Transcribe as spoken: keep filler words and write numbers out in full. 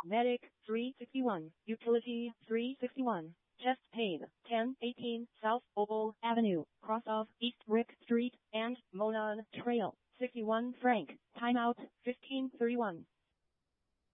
Medic, three sixty-one. Utility, three sixty-one. Chest pain, ten eighteen South Opal Avenue, cross of East Brick Street and Monon Trail. sixty-one franc. Timeout, fifteen thirty-one.